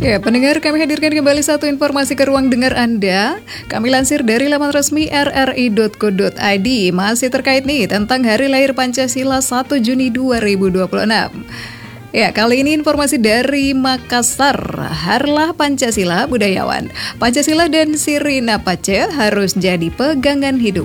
Ya, pendengar, kami hadirkan kembali satu informasi ke ruang dengar Anda. Kami lansir dari laman resmi rri.co.id. Masih terkait nih tentang Hari Lahir Pancasila 1 Juni 2026. Ya, kali ini informasi dari Makassar. Harlah Pancasila budayawan. Pancasila dan Sirina Pace harus jadi pegangan hidup.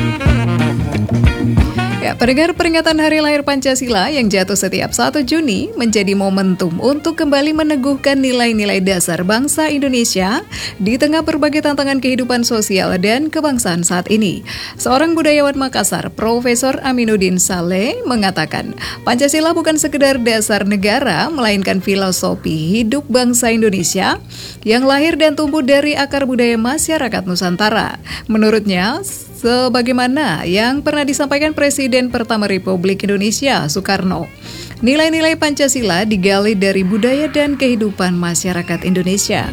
Ya, pendengar, peringatan Hari Lahir Pancasila yang jatuh setiap 1 Juni menjadi momentum untuk kembali meneguhkan nilai-nilai dasar bangsa Indonesia di tengah berbagai tantangan kehidupan sosial dan kebangsaan saat ini. Seorang budayawan Makassar, Profesor Aminuddin Saleh, mengatakan, Pancasila bukan sekedar dasar negara, melainkan filosofi hidup bangsa Indonesia yang lahir dan tumbuh dari akar budaya masyarakat Nusantara. Menurutnya, sebagaimana yang pernah disampaikan Presiden pertama Republik Indonesia, Soekarno, nilai-nilai Pancasila digali dari budaya dan kehidupan masyarakat Indonesia.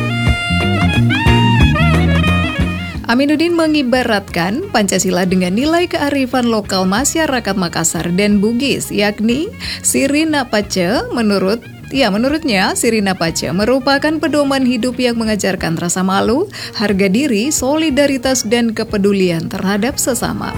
Aminuddin mengibaratkan Pancasila dengan nilai kearifan lokal masyarakat Makassar dan Bugis, yakni Sirina Pace. Menurutnya, Sirina Pace merupakan pedoman hidup yang mengajarkan rasa malu, harga diri, solidaritas, dan kepedulian terhadap sesama.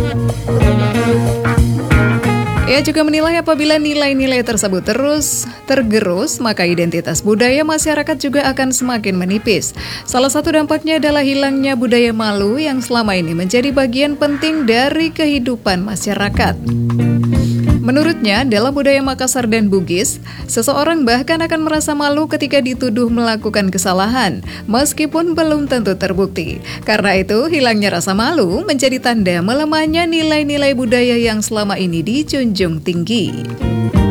Ia juga menilai apabila nilai-nilai tersebut terus tergerus, maka identitas budaya masyarakat juga akan semakin menipis. Salah satu dampaknya adalah hilangnya budaya malu yang selama ini menjadi bagian penting dari kehidupan masyarakat. Menurutnya, dalam budaya Makassar dan Bugis, seseorang bahkan akan merasa malu ketika dituduh melakukan kesalahan, meskipun belum tentu terbukti. Karena itu, hilangnya rasa malu menjadi tanda melemahnya nilai-nilai budaya yang selama ini dijunjung tinggi.